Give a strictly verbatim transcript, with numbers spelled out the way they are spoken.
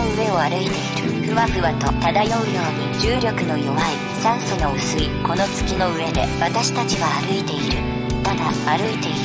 上を歩いている。ふわふわと漂うように重力の弱い酸素の薄いこの月の上で私たちは歩いている。ただ歩いている。